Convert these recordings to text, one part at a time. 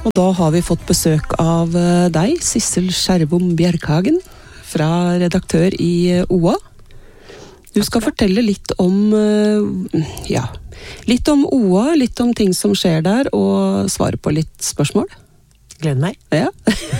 Og da har vi fått besøk av deg, Sissel Skjervom Bjerkhagen, fra redaktør i OA. Du skal fortelle litt om, litt om OA, litt om ting som skjer der, og svare på litt spørsmål. Gleder meg. Ja.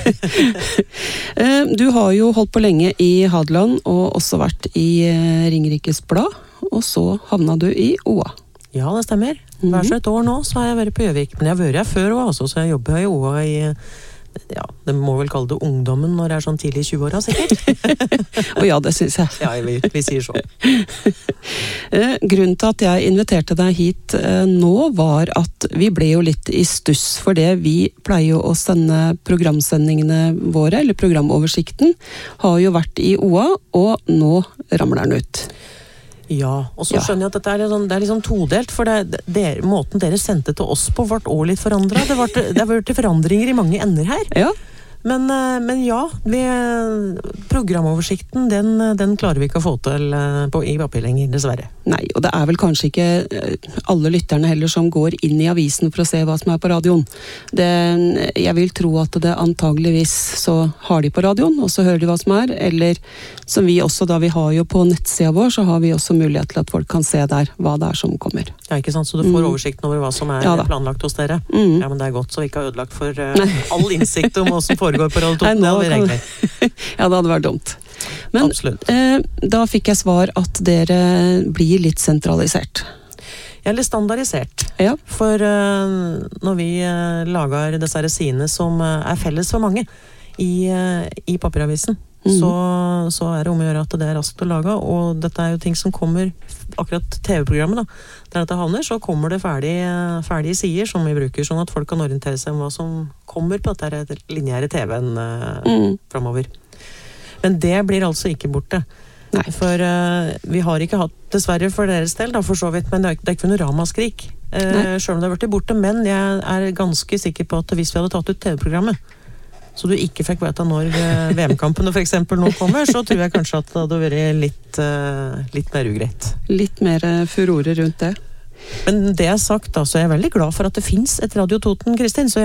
Du har jo holdt på lenge i Hadeland, og også vært i Ringerikes Blad, og så havna du i OA. Ja, det stemmer. Hver så et år nå, så har jeg vært på Gjøvik. Men jeg har vært her før også, så jeg jobber i OA i, det må vel kalle det ungdommen når det er sånn tidlig i 20-åra, sikkert. Og ja, det synes jeg. Ja, vi sier så. Grunnen til at jeg inviterte deg hit nå var at vi ble jo litt i stuss, for det vi pleier jo å sende programsendingene våre, eller programoversikten, har jo vært i OA, og nå ramler den ut. Ja, og så skjønner jeg at dette er liksom todelt, for måten dere sendte til oss på ble også litt forandret. Det har vært forandringer i mange ender her. Ja. Men ja, programoversikten, den klarer vi ikke å få til i papir lenger, dessverre. Nei, og det er vel kanskje ikke alle lytterne heller som går inn i avisen for å se hva som er på radioen. Jeg vil tro at det antageligvis så har de på radioen, og så hører de hva som er, eller som vi også, da vi har jo på nettsida vår, så har vi også mulighet til at folk kan se der hva det er som kommer. Ja, ikke sant? Så du får oversikten over hva som er planlagt hos dere. Ja, men det er godt, så vi ikke har ødelagt for all innsikt om hva som foregår på Radio 2. Ja, det hadde vært dumt. Men da fikk jeg svar at dere blir litt sentralisert. Eller standardisert. Ja. For når vi lager disse sidene som er felles for mange i papiravisen, så er det om å gjøre at det er raskt å lage, og dette er jo ting som kommer, akkurat TV-programmet da, der dette havner, så kommer det ferdige sider som vi bruker, sånn at folk kan orientere seg om hva som kommer på dette lineære TV-en fremover. Men det blir altså ikke borte. Nei. For vi har ikke hatt, dessverre for deres del, da, for så vidt, men det er ikke noe ramaskrik. Selv om det har vært borte, men jeg er ganske sikker på at hvis vi hadde tatt ut TV-programmet, så du ikke fikk vite når VM-kampene for eksempel nå kommer, så tror jeg kanskje at det hadde vært litt mer ugreit. Litt mer furore rundt det. Men det er sagt da, så er jeg veldig glad for at det finnes et Radio Toten, Kristin, så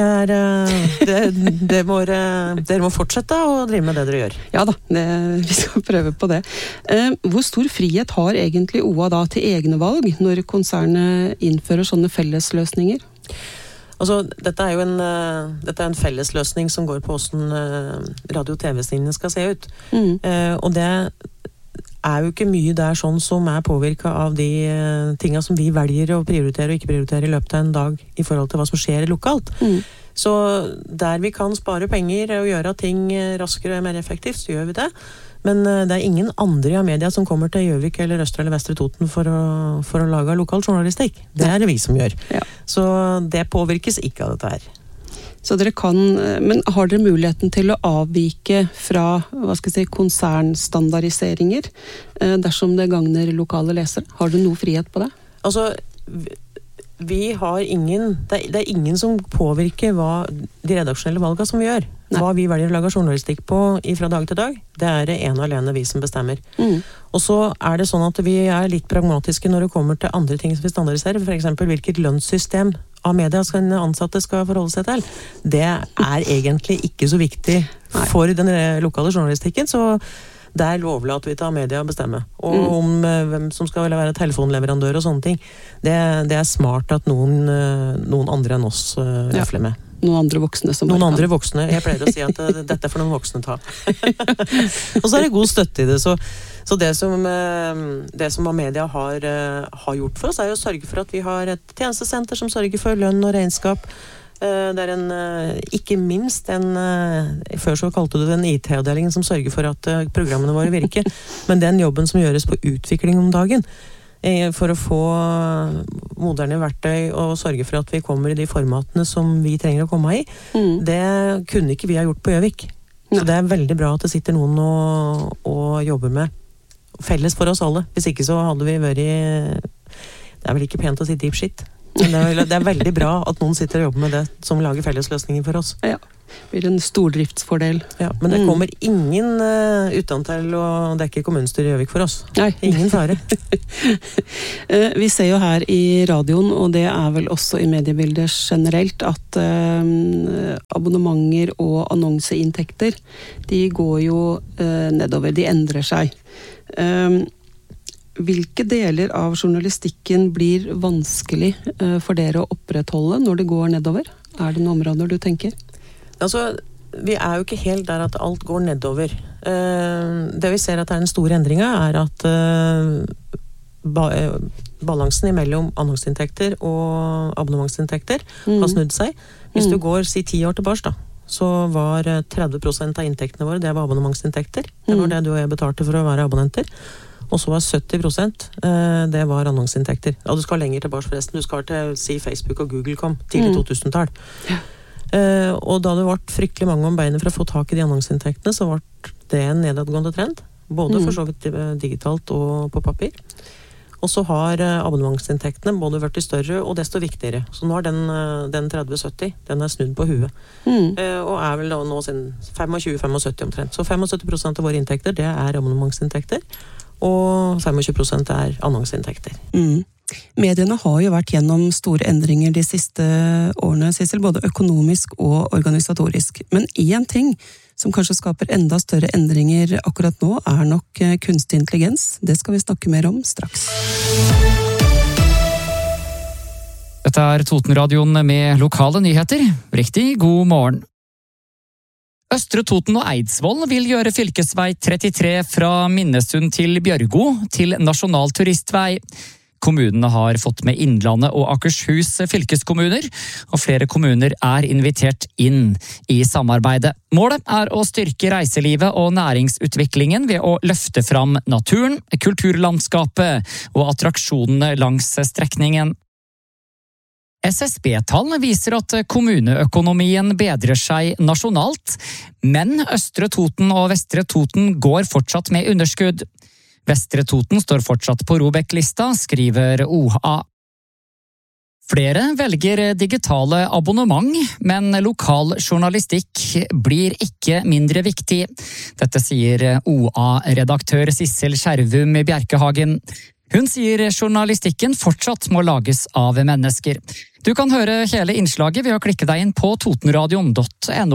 dere må fortsette å drive med det dere gjør. Ja da, vi skal prøve på det. Hvor stor frihet har egentlig OA da til egne valg når konsernet innfører sånne fellesløsninger? Altså, dette er jo en fellesløsning som går på hvordan radio- og TV-sendingene skal se ut. Og det er jo ikke mye der sånn som er påvirket av de tingene som vi velger å prioritere og ikke prioritere i løpet av en dag i forhold til hva som skjer lokalt. Så der vi kan spare penger og gjøre ting raskere og mer effektivt, så gjør vi det. Men det er ingen andre av media som kommer til Gjøvik eller Østre eller Vestre Toten for å lage lokal journalistikk. Det er det vi som gjør. Ja. Så det påvirkes ikke av dette her. Så dere kan, men har dere muligheten til å avvike fra, konsernstandardiseringer dersom det gagner lokale lesere? Har du noe frihet på det? Altså, vi har det er ingen som påvirker de redaksjonelle valgene som vi gjør. Nei. Hva vi velger å lage journalistikk på fra dag til dag, det er det ene og alene vi som bestemmer. Og så er det sånn at vi er litt pragmatiske når det kommer til andre ting som vi standardiserer, for eksempel hvilket lønnssystem av media ansatte skal forholde seg til. Det er egentlig ikke så viktig for den lokale journalistikken, så der overlater vi til media å bestemme. Og om hvem som skal være telefonleverandør og sånne ting, det er smart at noen andre enn oss røfler med. Noen andre voksne som Noen andre voksne. Jeg pleier å si at dette er for noen voksne ta. Og så er det god støtte i det. Så det som media har gjort for oss, er å sørge for at vi har et tjenestesenter som sørger for lønn og regnskap. Det er ikke minst før så kalte du det en IT-avdelingen som sørger for at programmene våre virker, men den jobben som gjøres på utvikling om dagen, for å få moderne verktøy og sørge for at vi kommer i de formatene som vi trenger å komme i, det kunne ikke vi ha gjort på Gjøvik. Så det er veldig bra at det sitter noen og jobber med felles for oss alle. Hvis ikke så hadde vi vært det er vel ikke pent å si deep shit. Men det er veldig bra at noen sitter og jobber med det som lager fellesløsninger for oss. Ja. blir en stordriftsfordel. Ja, men det kommer ingen utentil å dekke kommunestyret i Gjøvik for oss. Nei. Ingen fare. Vi ser jo her i radioen, og det er vel også i mediebildet generelt, at abonnementer og annonseinntekter, de går jo nedover, de endrer seg. Hvilke deler av journalistikken blir vanskelig for dere å opprettholde når det går nedover? Er det noen områder du tenker? Altså, vi er jo ikke helt der at alt går nedover. Det vi ser at er den store endringen er at balansen mellom annonseinntekter og abonnementsinntekter har snudd seg. Hvis du går, si 10 år tilbake da, så var 30% av inntektene våre, det var abonnementsinntekter. Det var det du og jeg betalte for å være abonnenter. Og så var 70% det var annonseinntekter. Ja, du skal lenger tilbake forresten. Du skal til si Facebook og Google kom tidlig 2000-tall. Ja. Og da det ble fryktelig mange om beinet for å få tak i de annonseinntektene, så ble det en nedadgående trend. Både for så vidt digitalt og på papir. Og så har abonnementsinntektene både vært større og desto viktigere. Så nå er den 30-70, den er snudd på huet. Og er vel da nå sin 25-75 omtrent. Så 75% av våre inntekter, det er abonnementsinntekter. Og 25% er annonseinntekter. Mediene har jo vært gjennom store endringer de siste årene, Sissel, både økonomisk og organisatorisk. Men en ting som kanskje skaper enda større endringer akkurat nå, er nok kunstig intelligens. Det skal vi snakke mer om straks. Dette er Totenradioen med lokale nyheter. Riktig god morgen. Østre Toten og Eidsvoll vil gjøre fylkesvei 33 fra Minnesund til Bjørgo til nasjonal turistvei. Kommunene har fått med Innlandet og Akershus fylkeskommuner, og flere kommuner er invitert inn i samarbeidet. Målet er å styrke reiselivet og næringsutviklingen ved å løfte fram naturen, kulturlandskapet og attraksjonene langs strekningen. SSB-tall viser at kommuneøkonomien bedrer seg nasjonalt, men Østre Toten og Vestre Toten går fortsatt med underskudd. Vestre Toten står fortsatt på ROBEK-lista, skriver OHA. Flere velger digitale abonnement, men lokal journalistikk blir ikke mindre viktig. Dette sier OA-redaktør Sissel Skjervum Bjerkehagen. Hun sier journalistikken fortsatt må lages av mennesker. Du kan høre hele innslaget ved å klikke deg inn på totenradion.no.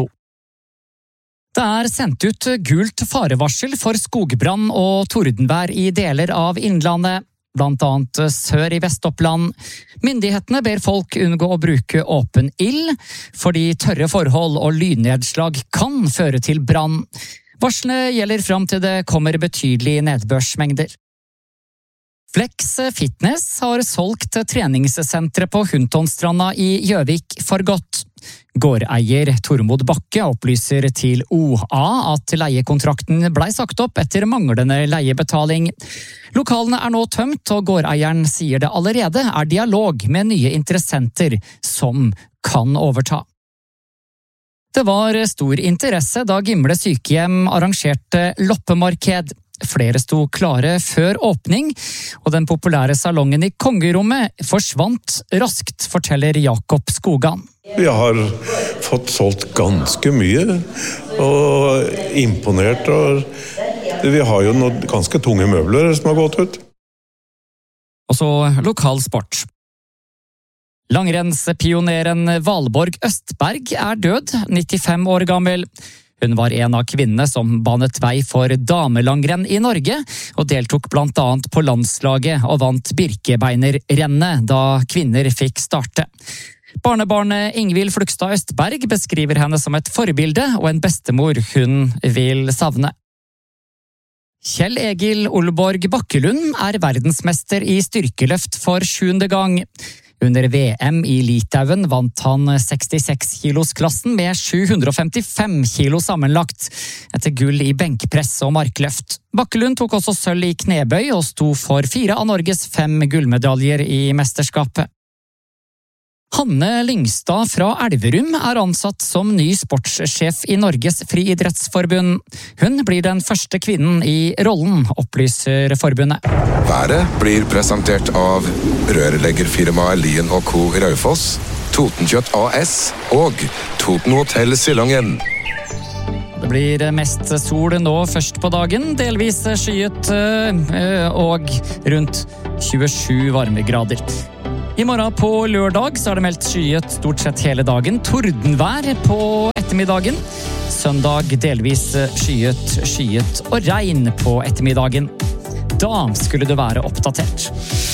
Det er sendt ut gult farevarsel for skogbrann og tordenvær i deler av Innlandet, blant annet sør i Vest-Oppland. Myndighetene ber folk unngå å bruke åpen ild, fordi tørre forhold og lynnedslag kan føre til brann. Varslene gjelder fram til det kommer betydelige nedbørsmengder. Flex Fitness har solgt treningssenteret på Huntonstranda i Gjøvik for godt. Gårdeier Tormod Bakke opplyser til OA at leiekontrakten ble sagt opp etter manglende leiebetaling. Lokalene er nå tømt, og gårdeieren sier det allerede er dialog med nye interessenter som kan overta. Det var stor interesse da Gimle sykehjem arrangerte loppemarked. Flere sto klare før åpning, og den populære salongen i Kongerommet forsvant raskt, forteller Jakob Skogan. Vi har fått solgt ganske mye, og imponert, og vi har jo noen ganske tunge møbler som har gått ut. Og så lokal sport. Langrennspioneren Valborg Østberg er død, 95 år gammel. Hun var en av kvinnene som banet vei for damelangrenn i Norge, og deltok blant annet på landslaget og vant Birkebeinerrennet da kvinner fikk starte. Barnebarnet Ingvild Flugstad Østberg beskriver henne som et forbilde og en bestemor hun vil savne. Kjell Egil Olborg Bakkelund er verdensmester i styrkeløft for 7. gang. Under VM i Litauen vant han 66-kilosklassen med 755 kilo sammenlagt, etter gull i benkpress og markløft. Bakkelund tok også sølv i knebøy og sto for 4 av Norges 5 gullmedaljer i mesterskapet. Hanne Lyngstad fra Elverum er ansatt som ny sportssjef i Norges friidrettsforbund. Hun blir den første kvinnen i rollen, opplyser forbundet. Været blir presentert av rørleggerfirmaet Lien & Co. i Raufoss. Totenkjøtt AS og Toten Hotel Sillangen. Det blir mest sol nå først på dagen, delvis skyet og rundt 27 varmegrader. I morgen på lørdag så er det meldt skyet stort sett hele dagen, tordenvær på ettermiddagen. Søndag delvis skyet og regn på ettermiddagen. Da skulle du være oppdatert.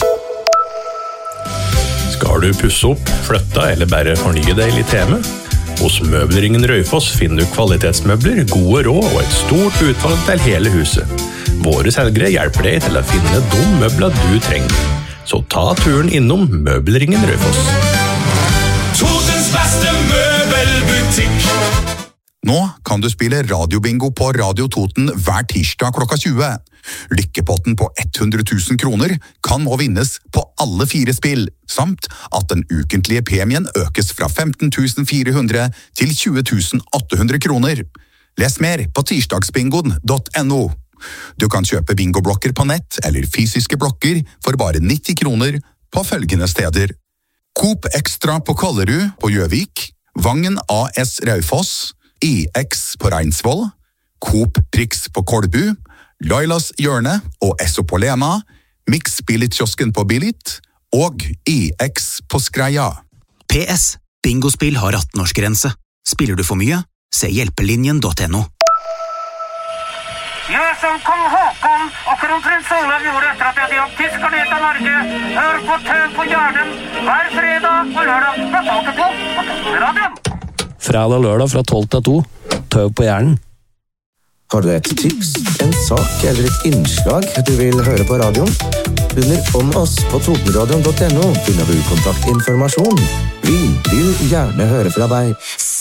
Skal du pusse opp, flytte eller bare fornye deg litt hjemme? Hos Møbelringen Raufoss finner du kvalitetsmøbler, gode råd og et stort utvalg til hele huset. Våre selgere hjelper deg til å finne de møbler du trenger. Så ta turen innom Møbelringen Raufoss. Totens beste møbelbutikk. Nå kan du spille radiobingo på Radio Toten hver tirsdag klokka 20. Lykkepotten på 100 000 kroner kan nå vinnes på alle 4 spill, samt at den ukentlige premien økes fra 15 400 til 20 800 kroner. Les mer på tirsdagsbingoen.no. Du kan kjøpe bingoblokker på nett eller fysiske blokker for bare 90 kroner på følgende steder. Coop Extra på Kollerud på Gjøvik, Vangen AS Raufoss, EX på Reinsvoll, Coop Prix på Kolbu, Lailas Hjørne og Esso på Lena, Mix Billit-kiosken på Billit og EX på Skreia. PS. Bingospill har 18-årsgrense. Spiller du for mye? Se hjelpelinjen.no. Gjør som kong Håkon og kronprins Olav gjorde etter at de hadde gjort tyskerne ut av Norge. Hør på Tøv på Hjernen hver fredag og lørdag fra 12 til 2 på Totenradioen. Fredag og lørdag fra 12 til 2. Tøv på Hjernen. Har du et tips, en sak eller et innslag du vil høre på radioen? Under om oss på totenradioen.no finner du kontaktinformasjon. Vi vil gjerne høre fra deg.